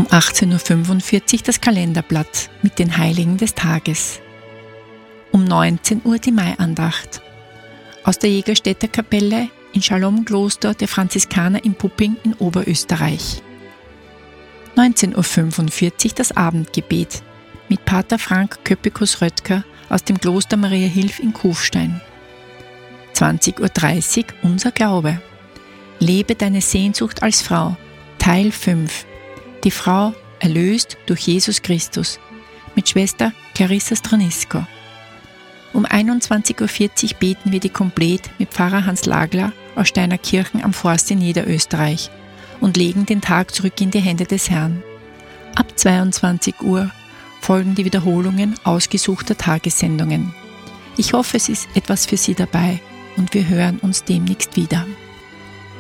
Um 18.45 Uhr das Kalenderblatt mit den Heiligen des Tages. Um 19 Uhr die Maiandacht. Aus der Jägerstädter Kapelle in Shalom-Kloster der Franziskaner in Pupping in Oberösterreich. 19.45 Uhr das Abendgebet mit Pater Frank Köppikus-Röttger aus dem Kloster Maria Hilf in Kufstein. 20.30 Uhr Unser Glaube. Lebe deine Sehnsucht als Frau. Teil 5. Die Frau erlöst durch Jesus Christus mit Schwester Clarissa Stronisko. Um 21.40 Uhr beten wir die Komplett mit Pfarrer Hans Lagler aus Steinerkirchen am Forst in Niederösterreich und legen den Tag zurück in die Hände des Herrn. Ab 22 Uhr folgen die Wiederholungen ausgesuchter Tagessendungen. Ich hoffe, es ist etwas für Sie dabei und wir hören uns demnächst wieder.